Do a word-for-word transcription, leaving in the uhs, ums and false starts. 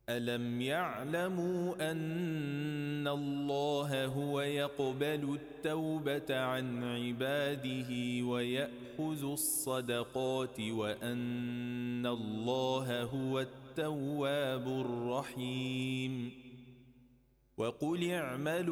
ألم يعلموا أن الله هو يقبل التوبة عن عباده ويأخذ الصدقات وأن الله هو التواب الرحيم. وقل اعملوا